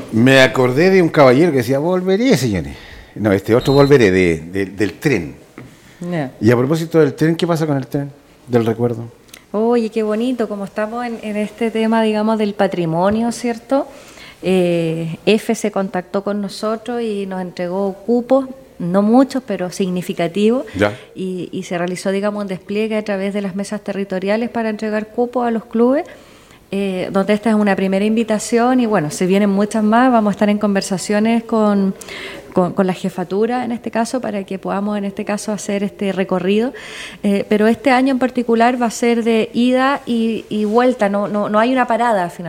Me acordé de un caballero que decía, volveré, señores. No, este otro volveré, del tren. Ya. Y a propósito del tren, ¿qué pasa con el tren? Del recuerdo. Oye, qué bonito, como estamos en este tema, digamos, del patrimonio, ¿cierto? EFE se contactó con nosotros y nos entregó cupos, no muchos, pero significativos, Ya. y se realizó, digamos, un despliegue a través de las mesas territoriales para entregar cupos a los clubes, donde esta es una primera invitación y bueno, se vienen muchas más, vamos a estar en conversaciones con la jefatura en este caso para que podamos en este caso hacer este recorrido, pero este año en particular va a ser de ida y vuelta, no hay una parada finalmente.